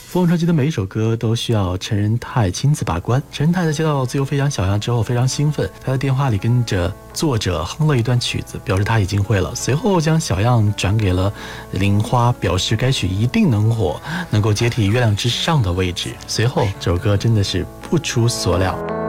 凤凰传奇的每一首歌都需要陈仁泰亲自把关。陈仁泰在接到自由飞翔小样之后非常兴奋，他在电话里跟着作者哼了一段曲子，表示他已经会了。随后将小样转给了玲花，表示该曲一定能火，能够接替月亮之上的位置。随后这首歌真的是不出所料。